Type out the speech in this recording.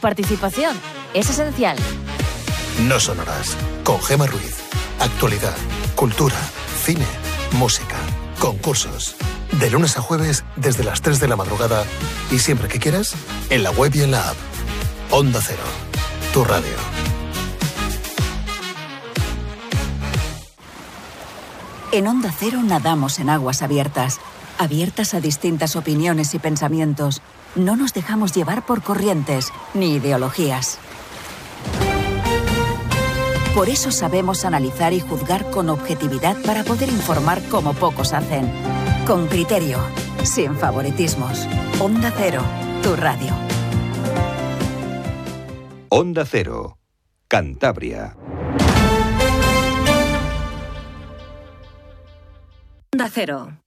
participación es esencial. No son horas. Con Gemma Ruiz. Actualidad, cultura, cine, música, concursos. De lunes a jueves desde las 3 de la madrugada y siempre que quieras, en la web y en la app. Onda Cero, tu radio. En Onda Cero nadamos en aguas abiertas, abiertas a distintas opiniones y pensamientos. No nos dejamos llevar por corrientes ni ideologías. Por eso sabemos analizar y juzgar con objetividad para poder informar como pocos hacen. Con criterio, sin favoritismos. Onda Cero, tu radio. Onda Cero, Cantabria. Onda Cero.